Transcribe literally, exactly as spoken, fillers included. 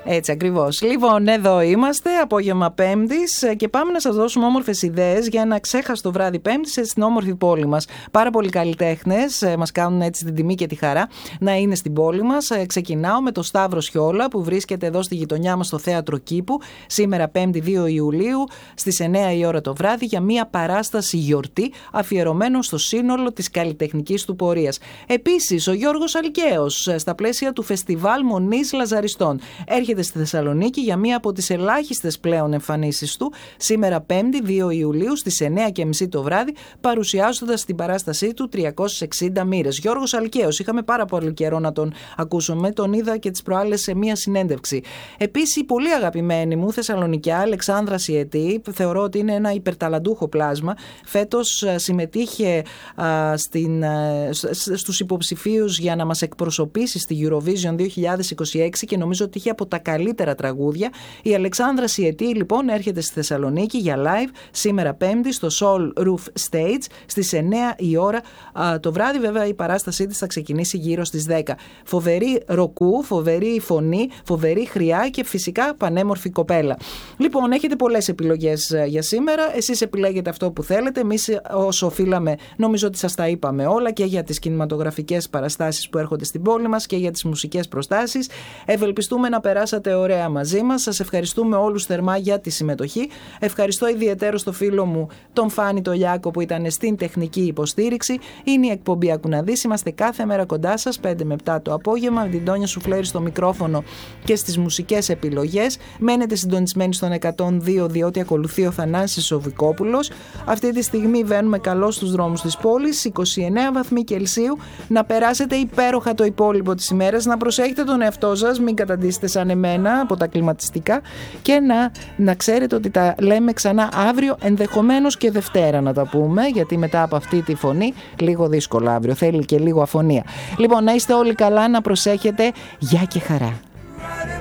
Έτσι ακριβώς. Λοιπόν, εδώ είμαστε, απόγευμα Πέμπτης, και πάμε να σας δώσουμε όμορφες ιδέες για ένα ξέχαστο βράδυ Πέμπτης στην όμορφη πόλη μας. Πάρα πολλοί καλλιτέχνες μας κάνουν έτσι την τιμή και τη χαρά να είναι στην πόλη μας. Ξεκινάω με το Σταύρο Σιόλα, που βρίσκεται εδώ στη γειτονιά μας στο Θέατρο Κήπου, σήμερα Πέμπτη δύο Ιουλίου στις εννέα η ώρα το βράδυ, για μια παράσταση γιορτή αφιερωμένο στο σύνολο της καλλιτεχνικής του πορείας. Επίσης, ο Γιώργος Αλκαίος, στα πλαίσια του Φεστιβάλ Μονής Λαζαριστών, έρχεται στη Θεσσαλονίκη για μία από τις ελάχιστες πλέον εμφανίσεις του, σήμερα Πέμπτη δύο Ιουλίου στις εννέα και μισή το βράδυ, παρουσιάζοντας την παράστασή του τριακόσιες εξήντα μοίρες. Γιώργος Αλκαίος, είχαμε πάρα πολύ καιρό να τον ακούσουμε, τον είδα και τις προάλλες σε μία συνέντευξη. Επίσης, η πολύ αγαπημένη μου Θεσσαλονικιά, Αλεξάνδρα Σιετή, θεωρώ ότι είναι ένα υπερταλαντούχο πλάσμα. Φέτος συμμετείχε α, στην, α, στους υποψηφίους για να μας εκπροσωπήσει στη Eurovision δύο χιλιάδες είκοσι έξι και νομίζω ότι είχε από τα καλύτερα τραγούδια. Η Αλεξάνδρα Σιετή λοιπόν έρχεται στη Θεσσαλονίκη για live σήμερα Πέμπτη στο Soul Roof Stage στις εννέα η ώρα α, το βράδυ. Βέβαια η παράστασή της θα ξεκινήσει γύρω στις δέκα. Φοβερή ροκού, φοβερή φωνή, φοβερή χρειά και φυσικά πανέμορφη κοπέλα. Λοιπόν, έχετε πολλές επιλογές για σήμερα. Εσείς επιλέγετε αυτό που θέλετε. Εμείς όσο οφείλαμε, νομίζω ότι σας τα είπαμε όλα, και για τις κινηματογραφικές παραστάσεις που έρχονται στην πόλη μας και για τις μουσικές προστάσεις. Ευελπιστούμε να περάσατε ωραία μαζί μας. Σας ευχαριστούμε όλους θερμά για τη συμμετοχή. Ευχαριστώ ιδιαίτερο στο φίλο μου τον Φάνη τον Λιάκο που ήταν στην τεχνική υποστήριξη. Είναι η εκπομπή Ακουναδής. Είμαστε κάθε μέρα κοντά σας πέντε με επτά το απόγευμα με την Τόνια Σουφλέρη στο μικρόφωνο και στις μουσικές επιλογές. Μένετε συντονισμένοι στον εκατόν δύο διότι ακολουθεί ο Θανάσης Οβικόπουλος. Αυτή τη στιγμή βαίνουμε καλώς στους δρόμους της πόλης, είκοσι εννέα βαθμοί Κελσίου. Να περάσετε υπέροχα το υπόλοιπο της ημέρας, να προσέχετε τον εαυτό σας, μην καταντήσετε σαν εμένα από τα κλιματιστικά, και να, να ξέρετε ότι τα λέμε ξανά αύριο, ενδεχομένως και Δευτέρα να τα πούμε, γιατί μετά από αυτή τη φωνή λίγο δύσκολο αύριο, θέλει και λίγο αφωνία. Λοιπόν, να είστε όλοι καλά, να προσέχετε, γεια και χαρά.